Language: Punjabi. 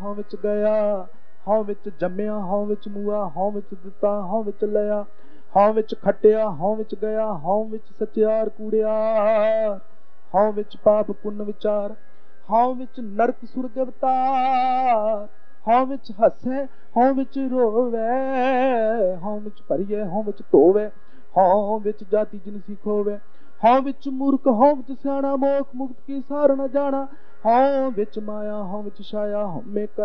ਹਉ ਵਿੱਚ ਗਿਆ, ਹਉ ਵਿੱਚ ਜੰਮਿਆ ਹਉ ਵਿੱਚ ਮੂਆ, ਹਉ ਵਿੱਚ ਦਿੱਤਾ ਹਉ ਵਿੱਚ ਲਿਆ, ਹਉ ਵਿੱਚ ਖੱਟਿਆ ਹਉ ਵਿੱਚ ਗਿਆ, ਹਉ ਵਿੱਚ ਸਚਿਆਰ ਕੂੜਿਆਰ, ਹਉ ਵਿੱਚ ਪਾਪ ਪੁੰਨ ਵਿਚਾਰ, ਹਉ ਵਿੱਚ ਨਰਕ ਸੁਰਗ ਅਵਤਾਰ, ਹਉ ਵਿੱਚ ਹੱਸੇ ਹਉ ਵਿੱਚ ਰੋਵੇ, ਹਉ ਵਿੱਚ ਭਰੀਏ ਹਉ ਵਿੱਚ ਧੋਵੇ, ਹਉ ਵਿੱਚ ਜਾਤੀ ਜਿਨਸੀ ਖੋਵੇ, ਹਉ ਵਿੱਚ ਮੂਰਖ ਹਉ ਵਿੱਚ ਸਿਆਣਾ, ਮੋਖ ਮੁਕਤ ਕੀ ਸਾਰ ਨ ਜਾਣਾ, ਹਉ ਵਿੱਚ ਮਾਇਆ ਹਉ ਵਿੱਚ ਛਾਇਆ, ਹਉਮੈ